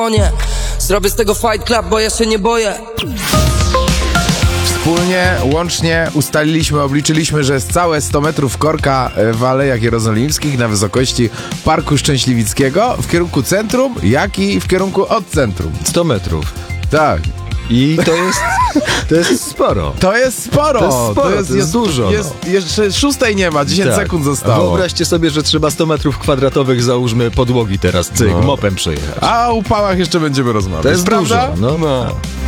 O nie, zrobię z tego Fight Club, bo ja się nie boję. Wspólnie, łącznie obliczyliśmy, że jest całe 100 metrów korka w Alejach Jerozolimskich na wysokości Parku Szczęśliwickiego w kierunku centrum, jak i w kierunku od centrum. 100 metrów. Tak. I to jest sporo. To jest sporo. To jest dużo. Jeszcze 6 nie ma, 10 sekund zostało. Wyobraźcie sobie, że trzeba 100 metrów kwadratowych, załóżmy, podłogi teraz, mopem przejechać. A o upałach jeszcze będziemy rozmawiać. To jest prawda? dużo. No.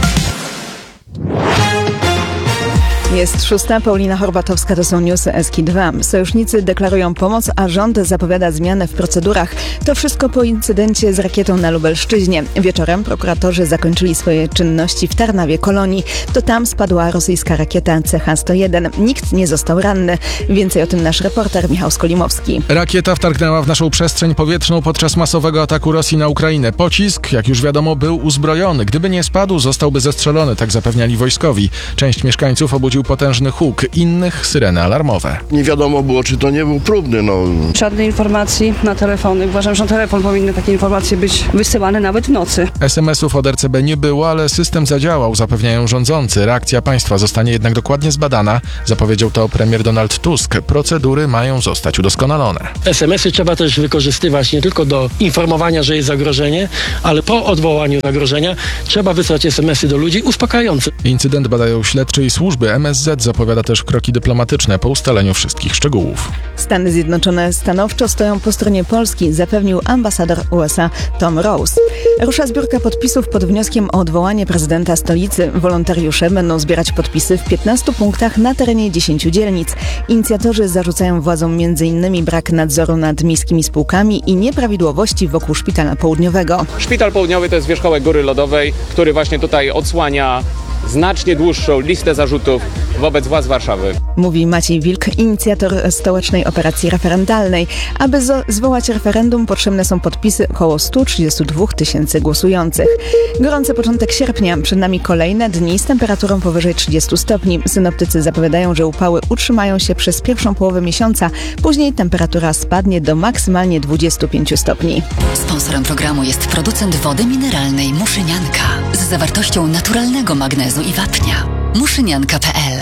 Jest 6. Paulina Horbatowska, to są newsy Eski2. Sojusznicy deklarują pomoc, a rząd zapowiada zmiany w procedurach. To wszystko po incydencie z rakietą na Lubelszczyźnie. Wieczorem prokuratorzy zakończyli swoje czynności w Tarnawie Kolonii. To tam spadła rosyjska rakieta CH-101. Nikt nie został ranny. Więcej o tym nasz reporter Michał Skolimowski. Rakieta wtargnęła w naszą przestrzeń powietrzną podczas masowego ataku Rosji na Ukrainę. Pocisk, jak już wiadomo, był uzbrojony. Gdyby nie spadł, zostałby zestrzelony, tak zapewniali wojskowi. Część mieszkańców obudził potężny huk, innych syreny alarmowe. Nie wiadomo było, czy to nie był próbny, Żadnej informacji na telefony. Uważam, że na telefon powinny takie informacje być wysyłane nawet w nocy. SMS-ów od RCB nie było, ale system zadziałał, zapewniają rządzący. Reakcja państwa zostanie jednak dokładnie zbadana. Zapowiedział to premier Donald Tusk. Procedury mają zostać udoskonalone. SMS-y trzeba też wykorzystywać nie tylko do informowania, że jest zagrożenie, ale po odwołaniu zagrożenia trzeba wysłać SMS-y do ludzi uspokajające. Incydent badają śledczy i służby. MSZ zapowiada też kroki dyplomatyczne po ustaleniu wszystkich szczegółów. Stany Zjednoczone stanowczo stoją po stronie Polski, zapewnił ambasador USA Tom Rose. Rusza zbiórka podpisów pod wnioskiem o odwołanie prezydenta stolicy. Wolontariusze będą zbierać podpisy w 15 punktach na terenie 10 dzielnic. Inicjatorzy zarzucają władzom m.in. brak nadzoru nad miejskimi spółkami i nieprawidłowości wokół Szpitala Południowego. Szpital Południowy to jest wierzchołek Góry Lodowej, który właśnie tutaj odsłania znacznie dłuższą listę zarzutów wobec władz Warszawy. Mówi Maciej Wilk, inicjator stołecznej operacji referendalnej. Aby zwołać referendum, potrzebne są podpisy około 132 000 głosujących. Gorący początek sierpnia. Przed nami kolejne dni z temperaturą powyżej 30 stopni. Synoptycy zapowiadają, że upały utrzymają się przez pierwszą połowę miesiąca. Później temperatura spadnie do maksymalnie 25 stopni. Sponsorem programu jest producent wody mineralnej Muszynianka z zawartością naturalnego magnezu i wapnia. Muszynianka.pl.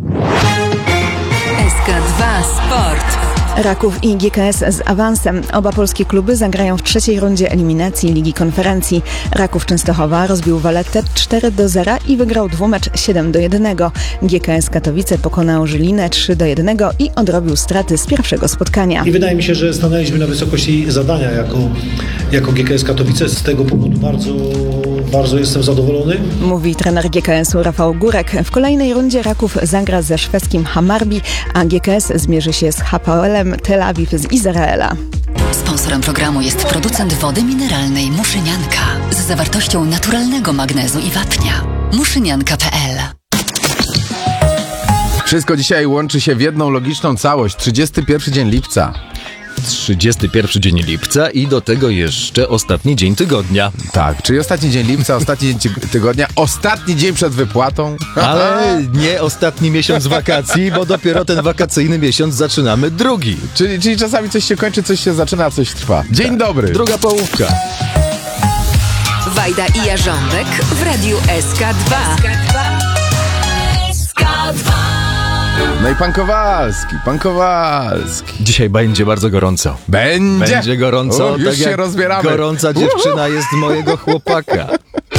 SK2 Sport. Raków i GKS z awansem. Oba polskie kluby zagrają w trzeciej rundzie eliminacji Ligi Konferencji. Raków Częstochowa rozbił Valettę 4-0 i wygrał dwumecz 7-1. GKS Katowice pokonał Żylinę 3-1 i odrobił straty z pierwszego spotkania. I wydaje mi się, że stanęliśmy na wysokości zadania jako GKS Katowice. Z tego powodu bardzo jestem zadowolony. Mówi trener GKS-u Rafał Górek. W kolejnej rundzie Raków zagra ze szwedzkim Hammarby, a GKS zmierzy się z HPL-em Tel Awiw z Izraela. Sponsorem programu jest producent wody mineralnej Muszynianka z zawartością naturalnego magnezu i wapnia. Muszynianka.pl. Wszystko dzisiaj łączy się w jedną logiczną całość. 31 dzień lipca. 31 dzień lipca i do tego jeszcze ostatni dzień tygodnia. Tak, czyli ostatni dzień lipca, ostatni dzień tygodnia, ostatni dzień przed wypłatą. Ale nie ostatni miesiąc wakacji, bo dopiero ten wakacyjny miesiąc zaczynamy drugi. Czyli czasami coś się kończy, coś się zaczyna, a coś trwa. Dzień dobry. Druga połówka. Wajda i Jarząbek w radiu SK2. No i pan Kowalski. Dzisiaj będzie bardzo gorąco. Będzie gorąco. Już tak się jak rozbieramy. Gorąca dziewczyna jest mojego chłopaka.